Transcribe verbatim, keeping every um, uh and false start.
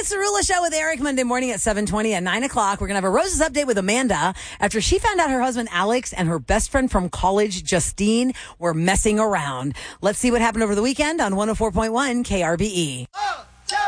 It's the Rula Show with Eric, Monday morning at seven twenty. At nine o'clock, we're going to have a Roses update with Amanda after she found out her husband Alex and her best friend from college, Justine, were messing around. Let's see what happened over the weekend on one oh four point one K R B E.